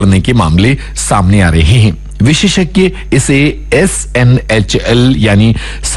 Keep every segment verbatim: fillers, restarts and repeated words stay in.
करने के मामले सामने आ रहे हैं। विशेषज्ञ इसे एस एन एच एल यानी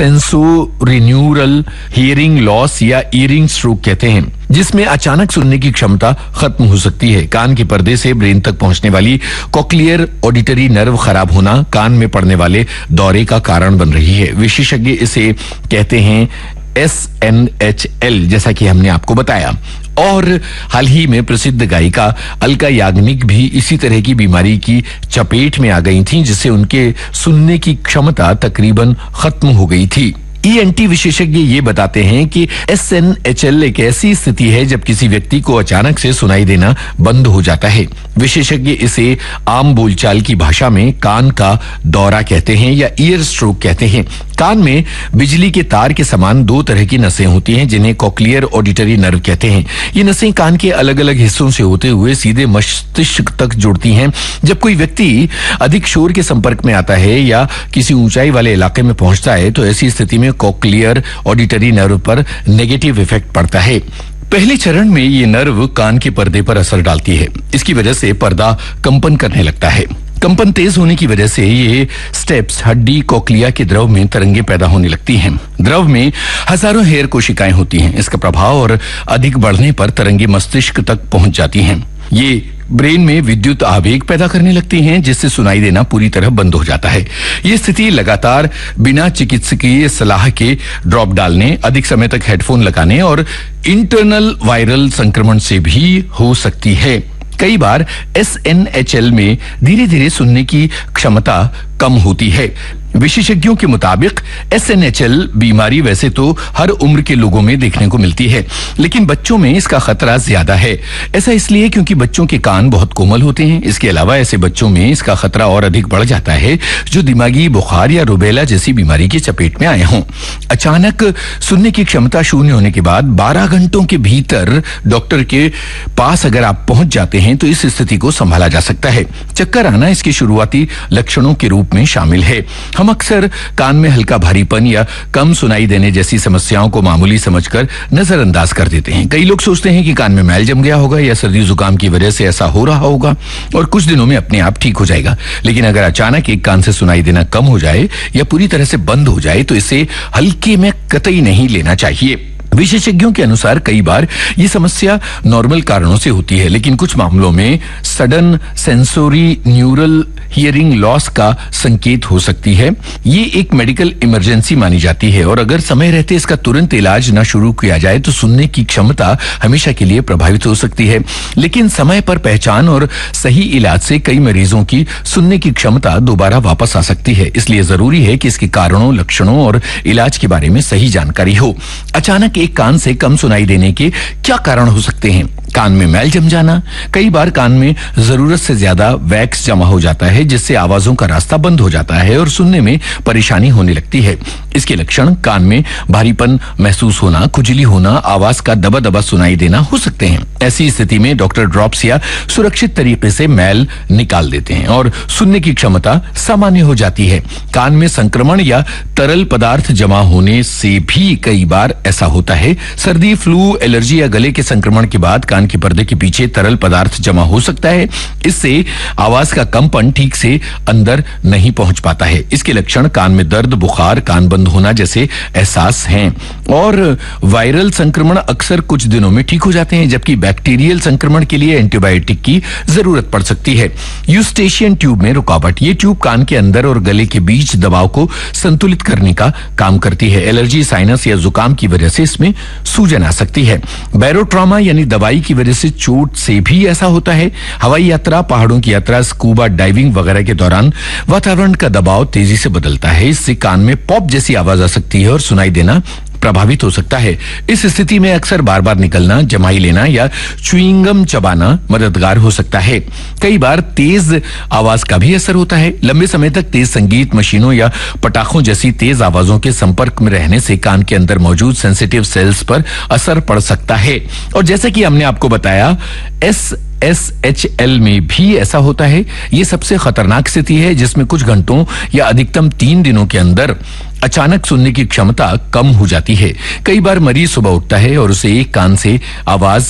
सेंसोरिन्यूरल हियरिंग लॉस या ईयरिंग स्ट्रोक कहते हैं, जिसमें अचानक सुनने की क्षमता खत्म हो सकती है। कान के पर्दे से ब्रेन तक पहुंचने वाली कॉक्लियर ऑडिटरी नर्व खराब होना कान में पड़ने वाले दौरे का कारण बन रही है। विशेषज्ञ इसे कहते हैं एस एन एच एल, जैसा कि हमने आपको बताया। और हाल ही में प्रसिद्ध गायिका अलका याग्निक भी इसी तरह की बीमारी की चपेट में आ गई थीं, जिससे उनके सुनने की क्षमता तकरीबन खत्म हो गई थी। ई एन टी विशेषज्ञ ये बताते हैं कि एस एन एच एल एक ऐसी स्थिति है जब किसी व्यक्ति को अचानक से सुनाई देना बंद हो जाता है। विशेषज्ञ इसे आम बोलचाल की भाषा में कान का दौरा कहते हैं या ईयर स्ट्रोक कहते हैं। कान में बिजली के तार के समान दो तरह की नसें होती हैं, जिन्हें कॉक्लियर ऑडिटरी नर्व कहते हैं। ये नसें कान के अलग अलग हिस्सों से होते हुए सीधे मस्तिष्क तक जुड़ती हैं। जब कोई व्यक्ति अधिक शोर के संपर्क में आता है या किसी ऊंचाई वाले इलाके में पहुंचता है तो ऐसी स्थिति में कॉक्लियर ऑडिटरी नर्व पर नेगेटिव इफेक्ट पड़ता है। पहले चरण में ये नर्व कान के पर्दे पर असर डालती है। इसकी वजह से पर्दा कंपन करने लगता है। कंपन तेज होने की वजह से ये स्टेप्स हड्डी कॉक्लिया के द्रव में तरंगे पैदा होने लगती हैं। द्रव में हजारों हेयर कोशिकाएं होती हैं। इसका प्रभाव और अधिक बढ़ने पर तरंगे मस्तिष्क तक पहुंच जाती हैं। ये ब्रेन में विद्युत आवेग पैदा करने लगती हैं, जिससे सुनाई देना पूरी तरह बंद हो जाता है। ये स्थिति लगातार बिना चिकित्सकीय सलाह के ड्रॉप डालने, अधिक समय तक हेडफोन लगाने और इंटरनल वायरल संक्रमण से भी हो सकती है। कई बार एस एन एच एल में धीरे धीरे सुनने की क्षमता कम होती है। विशेषज्ञों के मुताबिक एस एन एच एल बीमारी वैसे तो हर उम्र के लोगों में देखने को मिलती है, लेकिन बच्चों में इसका खतरा ज्यादा है। ऐसा इसलिए क्योंकि बच्चों के कान बहुत कोमल होते हैं। इसके अलावा ऐसे बच्चों में इसका खतरा और अधिक बढ़ जाता है जो दिमागी बुखार या रुबेला जैसी बीमारी की चपेट में आए हों। अचानक सुनने की क्षमता शून्य होने के बाद बारह घंटों के भीतर डॉक्टर के पास अगर आप पहुंच जाते हैं तो इस स्थिति को संभाला जा सकता है। चक्कर आना इसके शुरुआती लक्षणों के रूप में शामिल है। हम अक्सर कान में हल्का भारीपन या कम सुनाई देने जैसी समस्याओं को मामूली समझकर नजरअंदाज कर देते हैं। कई लोग सोचते हैं कि कान में मैल जम गया होगा या सर्दी जुकाम की वजह से ऐसा हो रहा होगा और कुछ दिनों में अपने आप ठीक हो जाएगा। लेकिन अगर अचानक एक कान से सुनाई देना कम हो जाए या पूरी तरह से बंद हो जाए तो इसे हल्के में कतई नहीं लेना चाहिए। विशेषज्ञों के अनुसार कई बार ये समस्या नॉर्मल कारणों से होती है, लेकिन कुछ मामलों में sudden sensory neural hearing loss का संकेत हो सकती है। ये एक मेडिकल इमरजेंसी मानी जाती है और अगर समय रहते इसका तुरंत इलाज न शुरू किया जाए तो सुनने की क्षमता हमेशा के लिए प्रभावित हो सकती है। लेकिन समय पर पहचान और सही इलाज से कई मरीजों की सुनने की क्षमता दोबारा वापस आ सकती है। इसलिए जरूरी है कि इसके कारणों, लक्षणों और इलाज के बारे में सही जानकारी हो। अचानक एक कान से कम सुनाई देने के क्या कारण हो सकते हैं? कान में मैल जम जाना। कई बार कान में जरूरत से ज्यादा वैक्स जमा हो जाता है, जिससे आवाजों का रास्ता बंद हो जाता है और सुनने में परेशानी होने लगती है। इसके लक्षण कान में भारीपन महसूस होना, खुजली होना, आवाज का दबा दबा सुनाई देना हो सकते हैं। ऐसी स्थिति में डॉक्टर ड्रॉप्स या सुरक्षित तरीके से मैल निकाल देते हैं और सुनने की क्षमता सामान्य हो जाती है। कान में संक्रमण या तरल पदार्थ जमा होने से भी कई बार ऐसा होता है। सर्दी, फ्लू, एलर्जी या गले के संक्रमण के बाद कान के पर्दे के पीछे तरल पदार्थ जमा हो सकता है। इससे आवाज का कंपन ठीक से अंदर नहीं पहुंच पाता है। इसके लक्षण कान में दर्द, बुखार, कान बंद होना जैसे एहसास हैं और वायरल संक्रमण अक्सर कुछ दिनों में ठीक हो जाते हैं, जबकि बैक्टीरियल संक्रमण के लिए एंटीबायोटिक की जरूरत पड़ सकती है। यूस्टेशियन ट्यूब में रुकावट। ये ट्यूब कान के अंदर और गले के बीच दबाव को संतुलित करने का काम करती है। एलर्जी, साइनस या जुकाम की वजह से इसमें सूजन आ सकती है। बैरोट्रॉमा यानी दवाई की वजह से चोट से भी ऐसा होता है। हवाई यात्रा, पहाड़ों की यात्रा, स्कूबा डाइविंग वगैरह के दौरान वातावरण का दबाव तेजी से बदलता है। इससे कान में पॉप जैसी आवाज आ सकती है और सुनाई देना प्रभावित हो सकता है। इस स्थिति में अक्सर बार बार निकलना, जमाई लेना या च्युइंगम चबाना मददगार हो सकता है। कई बार तेज आवाज का भी असर होता है। लंबे समय तक तेज संगीत, मशीनों या पटाखों जैसी तेज आवाजों के संपर्क में रहने से कान के अंदर मौजूद सेंसिटिव सेल्स पर असर पड़ सकता है। और जैसा कि हमने आपको बताया, एस एस एच एल में भी ऐसा होता है। ये सबसे खतरनाक स्थिति है जिसमें कुछ घंटों या अधिकतम तीन दिनों के अंदर अचानक सुनने की क्षमता कम हो जाती है। कई बार मरीज सुबह उठता है और उसे एक कान से आवाज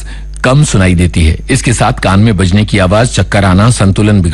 कम सुनाई देती है। इसके साथ कान में बजने की आवाज, चक्कर आना, संतुलन